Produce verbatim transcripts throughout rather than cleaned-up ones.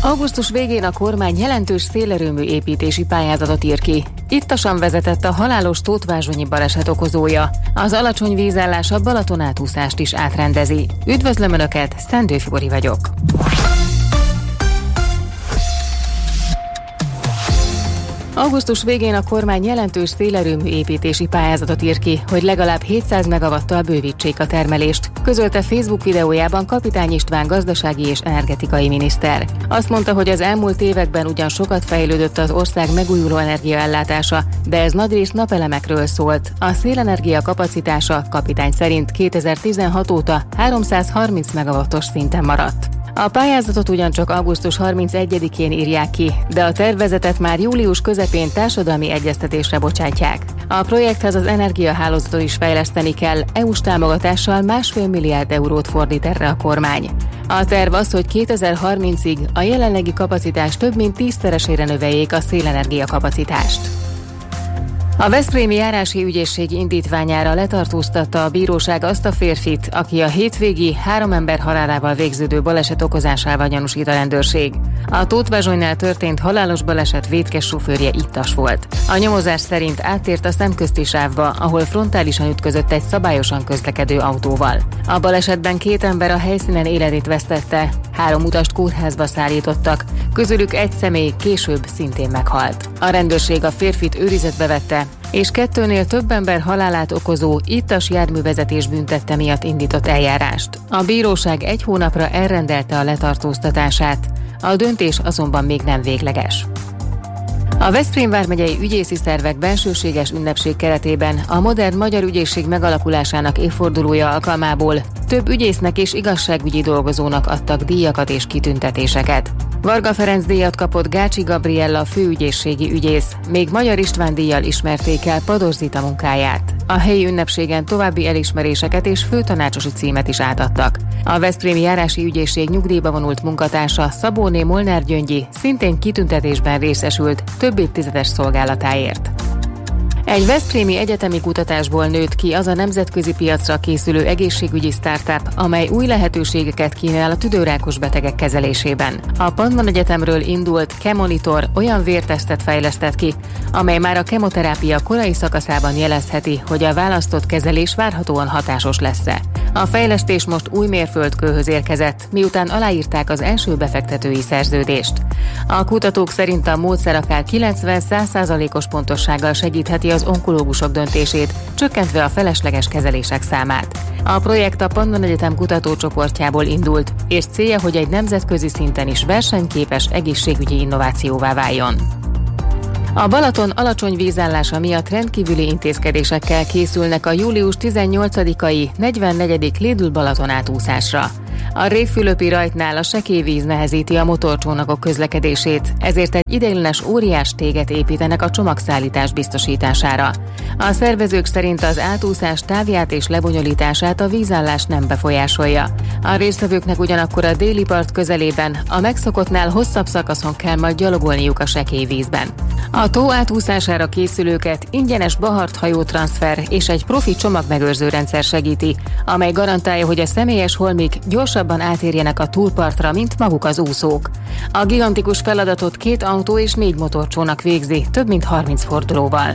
Augusztus végén a kormány jelentős szélerőmű építési pályázatot ír ki. Ittasan vezetett a halálos tótvázsonyi baleset okozója. Az alacsony vízállás a Balaton átúszást is átrendezi. Üdvözlöm Önöket, Szendő Fibori vagyok. Augusztus végén a kormány jelentős szélerőmű építési pályázatot ír ki, hogy legalább hétszáz megawattal bővítsék a termelést, közölte Facebook videójában Kapitány István gazdasági és energetikai miniszter. Azt mondta, hogy az elmúlt években ugyan sokat fejlődött az ország megújuló energiaellátása, de ez nagyrészt napelemekről szólt. A szélenergia kapacitása Kapitány szerint kétezer-tizenhat óta háromszázharminc megawattos szinten maradt. A pályázatot ugyancsak augusztus harmincegyedikén írják ki, de a tervezetet már július közepén társadalmi egyeztetésre bocsátják. A projekthez az energiahálózatot is fejleszteni kell, é u-s támogatással másfél milliárd eurót fordít erre a kormány. A terv az, hogy kétezer-harmincig a jelenlegi kapacitás több mint tízszeresére növeljék a szélenergia kapacitást. A veszprémi járási ügyészség indítványára letartóztatta a bíróság azt a férfit, aki a hétvégi három ember halálával végződő baleset okozásával gyanúsít a rendőrség. A Tótvázsonynál történt halálos baleset vétkes sofőrje ittas volt. A nyomozás szerint áttért a szemközti sávba, ahol frontálisan ütközött egy szabályosan közlekedő autóval. A balesetben két ember a helyszínen életét vesztette, három utast kórházba szállítottak, közülük egy személy később szintén meghalt. A rendőrség a férfit őrizetbe vette, és kettőnél több ember halálát okozó ittas járművezetés büntette miatt indított eljárást. A bíróság egy hónapra elrendelte a letartóztatását, a döntés azonban még nem végleges. A Veszprém vármegyei ügyészi szervek bensőséges ünnepség keretében a modern magyar ügyészség megalakulásának évfordulója alkalmából több ügyésznek és igazságügyi dolgozónak adtak díjakat és kitüntetéseket. Varga Ferenc díjat kapott Gácsi Gabriella főügyészségi ügyész, még Magyar István díjjal ismerték el Pados Zita munkáját. A helyi ünnepségen további elismeréseket és főtanácsosi címet is átadtak. A veszprémi járási ügyészség nyugdíjba vonult munkatársa Szabóné Molnár Gyöngyi szintén kitüntetésben részesült több évtizedes szolgálatáért. Egy veszprémi egyetemi kutatásból nőtt ki az a nemzetközi piacra készülő egészségügyi startup, amely új lehetőségeket kínál a tüdőrákos betegek kezelésében. A Pannon Egyetemről indult Chemonitor olyan vértesztet fejlesztett ki, amely már a kemoterápia korai szakaszában jelezheti, hogy a választott kezelés várhatóan hatásos lesz-e. A fejlesztés most új mérföldkőhöz érkezett, miután aláírták az első befektetői szerződést. A kutatók szerint a módszer akár kilencven-száz százalékos pontossággal segítheti az onkológusok döntését, csökkentve a felesleges kezelések számát. A projekt a Pannon Egyetem kutatócsoportjából indult, és célja, hogy egy nemzetközi szinten is versenyképes egészségügyi innovációvá váljon. A Balaton alacsony vízállása miatt rendkívüli intézkedésekkel készülnek a július tizennyolcadikai negyvennegyedik Lidl Balaton átúszásra. A Révfülöpi rajtnál a sekély víz nehezíti a motorcsónakok közlekedését, ezért egy ideiglenes óriás téget építenek a csomagszállítás biztosítására. A szervezők szerint az átúszás távját és lebonyolítását a vízállás nem befolyásolja. A résztvevőknek ugyanakkor a déli part közelében a megszokottnál hosszabb szakaszon kell majd gyalogolniuk a sekély vízben. A tó átúszására készülőket ingyenes Bahart hajótranszfer és egy profi csomagmegőrző rendszer segíti, amely garantálja, hogy a személyes holmik gyorsabban átérjenek a túlpartra, mint maguk az úszók. A gigantikus feladatot két autó és négy motorcsónak végzi, több mint harminc fordulóval.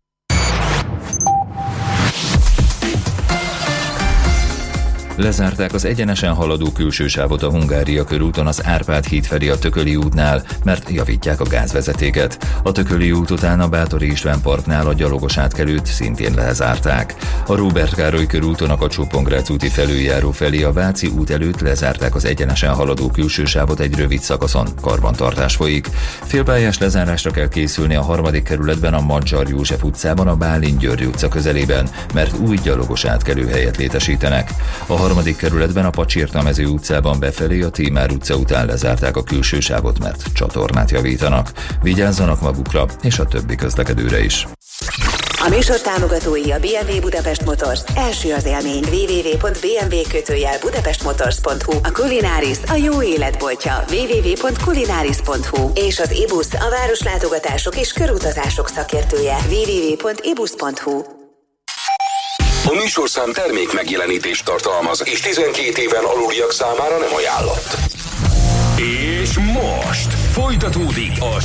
Lezárták az egyenesen haladó külső sávot a Hungária körúton az Árpád híd felé a Tököli útnál, mert javítják a gázvezetéket. A Tököli út után a Báthori István parknál a gyalogos átkelőt szintén lezárták. A Róbert Károly körúton a Kacsó-Pongrác úti felüljáró felé a Váci út előtt lezárták az egyenesen haladó külső sávot egy rövid szakaszon, karbantartás folyik. Félpályás lezárásra kell készülni a harmadik kerületben a Madzsar József utcában a Bálint-György utca közelében, mert új gyalogos átkelőhelyet létesítenek. A harmadik kerületben a Pacsirtamező utcában befelé a Tímár utca után lezárták a külső sávot, mert csatornát javítanak. Vigyázzanak magukra és a többi közlekedőre is. A műsor támogatói a bé em vé Budapest Motors. Első az élmény. double-u double-u double-u pont bé em vé kötőjel budapestmotors pont hu. A Kulináris a jó életboltja. double-u double-u double-u pont kulináris pont hu. És az ibusz a városlátogatások és körutazások szakértője. double-u double-u double-u pont ibusz pont hu. A műsorszám termék megjelenítést tartalmaz, és tizenkét éven aluliak számára nem ajánlott. És most folytatódik a